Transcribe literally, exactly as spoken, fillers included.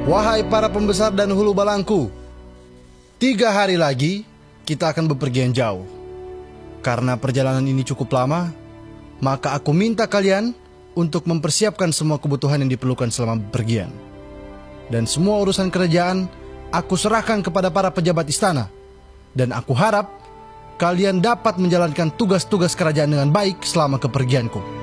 Wahai para pembesar dan hulu balangku, tiga hari lagi kita akan bepergian jauh. Karena perjalanan ini cukup lama, maka aku minta kalian untuk mempersiapkan semua kebutuhan yang diperlukan selama bepergian. Dan semua urusan kerajaan aku serahkan kepada para pejabat istana. Dan aku harap kalian dapat menjalankan tugas-tugas kerajaan dengan baik selama kepergianku.